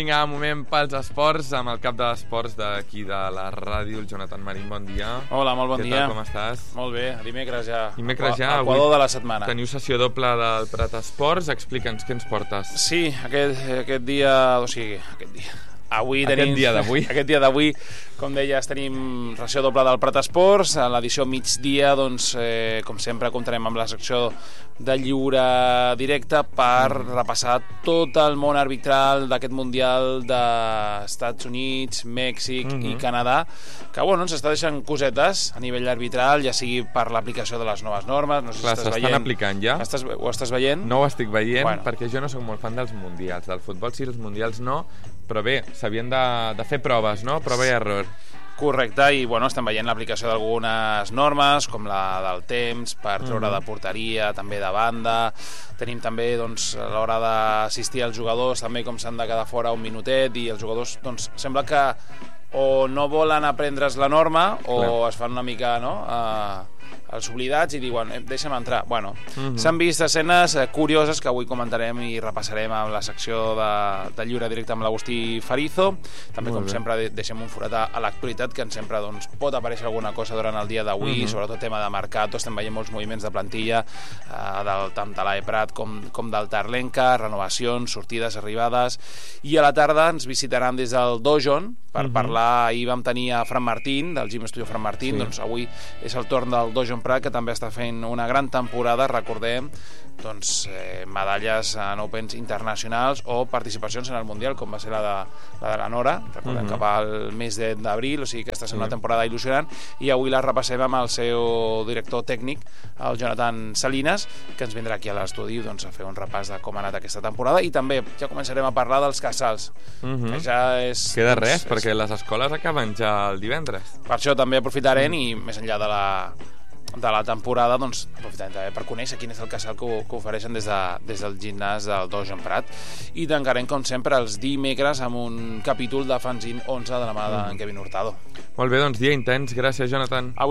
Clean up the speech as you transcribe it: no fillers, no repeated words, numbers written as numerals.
Vinga, moment pels esports, amb el cap de l'esports d'aquí de la ràdio, el Jonathan Marín, bon dia. Hola, molt bon dia. Què tal, com estàs? Molt bé, dimecres ja. Dimecres ja, Equador de la setmana. Teniu sessió doble del Prat Esports, explica'ns què ens portes. Sí, aquest dia, avui tenim... Aquest dia d'avui, com deies, tenim ració doble del Prat Esports. A l'edició migdia, doncs, com sempre, comptarem amb la secció de lliure directe per repassar tot el món arbitral d'aquest Mundial d'Estats Units, Mèxic i Canadà, que bueno, ens està deixant cosetes a nivell arbitral, ja sigui per l'aplicació de les noves normes. No sé si estàs veient. Aplicant ja? Ho estàs veient? No ho estic veient, perquè jo no soc molt fan dels mundials. Del futbol sí, els mundials no, però bé, s'havien de fer proves, no? Prova i error. Correcte, i bueno, estem veient l'aplicació d'algunes normes, com la del temps, per treure de porteria, també de banda. Tenim també, doncs, a l'hora d'assistir als jugadors, també com s'han de quedar fora un minutet, i els jugadors, doncs, sembla que o no volen aprendre's la norma o es fan una mica, no?, els oblidats i diuen, deixa'm entrar. Bueno, s'han vist escenes curioses que avui comentarem i repassarem amb la secció de lliure directe amb l'Agustí Farizo. També, com sempre, deixem un forat a l'actualitat, que sempre doncs, pot aparèixer alguna cosa durant el dia d'avui, sobretot tema de mercat. Estem veient molts moviments de plantilla, tant de l'Eprat com del Tarlenca, renovacions, sortides, arribades. I a la tarda ens visitaran des del Dojon per parlar. Ahir vam tenir a Fran Martín, del Gym Studio Fran Martín, doncs avui és el torn del Dojon Prat, que també està fent una gran temporada, recordem, doncs, medalles en Opens internacionals o participacions en el Mundial, com va ser la de la Nora, recordem que va al mes d'abril, o sigui que està sent una temporada il·lusionant, i avui la repassem amb el seu director tècnic, el Jonathan Salinas, que ens vindrà aquí a l'estudi, doncs, a fer un repàs de com ha anat aquesta temporada, i també ja començarem a parlar dels casals, que ja és... Queda res, perquè les escoles acaben ja el divendres. Per això també aprofitarem, i més enllà de la temporada, doncs, aprofitarem també per conèixer quin és el casal que ofereixen des del gimnàs del Dojon Prat. I tancarem, com sempre, els dimecres amb un capítol de Fanzine 11 de la mà d'en Kevin Hurtado. Molt bé, doncs dia intens. Gràcies, Jonathan.